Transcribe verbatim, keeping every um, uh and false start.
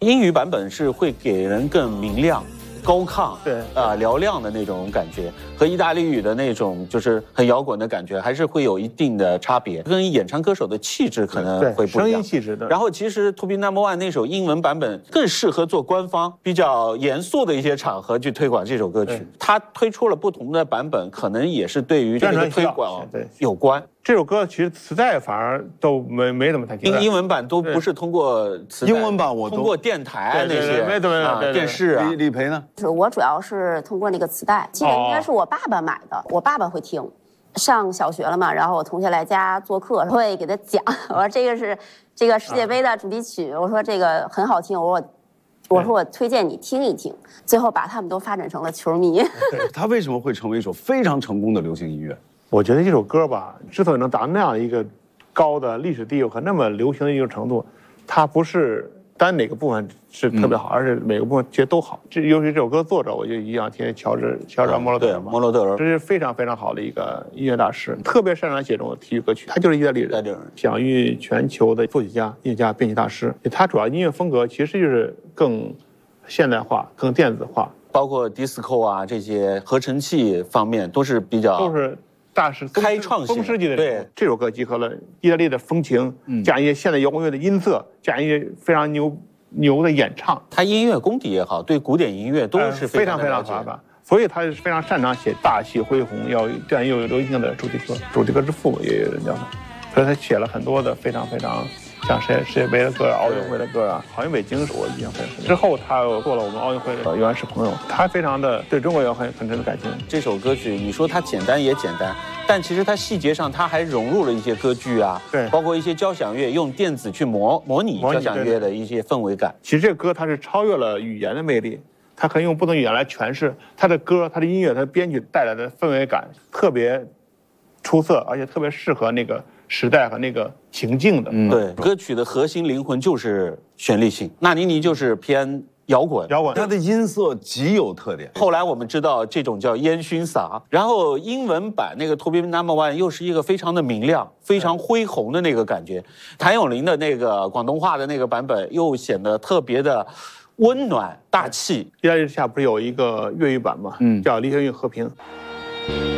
英语版本是会给人更明亮、高亢， 对啊、呃、嘹亮的那种感觉，和意大利语的那种就是很摇滚的感觉，还是会有一定的差别，跟演唱歌手的气质可能会不一样。 声音气质的。 然后其实 To Be Number One 那首英文版本更适合做官方比较严肃的一些场合去推广这首歌曲。他推出了不同的版本，可能也是对于这个推广有关。 这首歌其实磁带反而都没没怎么太听。 英英文版都不是通过磁带， 英文版我都通过电台那些， 没怎么啊电视啊。 李李培呢？ 我主要是通过那个磁带，记得应该是我爸爸买的，我爸爸会听。上小学了嘛，然后我同学来家做客，会给他讲，我说这个是这个世界杯的主题曲，我说这个很好听，我说我我说我推荐你听一听，最后把他们都发展成了球迷。 他为什么会成为一首非常成功的流行音乐？ 我觉得这首歌吧，之所以能达到那样一个高的历史地位和那么流行的一个程度，它不是单哪个部分是特别好，嗯、而是每个部分其实都好。这尤其这首歌作者，我就一样听乔治乔治莫罗德尔嘛， 莫罗德尔， 这是非常非常好的一个音乐大师，特别擅长写这种体育歌曲。他就是意大利人，享誉全球的作曲家、音乐家、编曲大师。他主要音乐风格其实就是更现代化、更电子化， 包括 disco 啊这些合成器方面都是比较都是。大师开创性风世纪的对这首歌集合了意大利的风情，嗯、加一些现代摇滚乐的音色，加一些非常牛牛的演唱。 他音乐功底也好，对古典音乐都是非常非常发达，所以他是非常擅长写大气恢宏、要这样又有流行的主题歌，主题歌之父也有人叫他，所以他写了很多的非常非常。像世界世界杯的歌、奥运会的歌啊，好像北京是我印象非常深。之后他又做了我们奥运会的原始朋友，他非常的对中国有很很深的感情。 这首歌曲你说它简单也简单，但其实它细节上它还融入了一些歌剧啊， 对， 包括一些交响乐，用电子去模模拟交响乐的一些氛围感。 其实这个歌它是超越了语言的魅力，它可以用不同语言来诠释它的歌、它的音乐、它的编曲带来的氛围感，特别出色，而且特别适合那个时代和那个情境的。 嗯，对，歌曲的核心灵魂就是旋律性。纳尼尼就是偏摇滚， 摇滚， 它的音色极有特点。 后来我们知道这种叫烟熏嗓，然后英文版那个 To Be Number One 又是一个非常的明亮、非常恢宏的那个感觉。谭咏麟的那个广东话的那个版本又显得特别的温暖大气。 意大利之下不是有一个粤语版吗？嗯，叫《离合与和平》。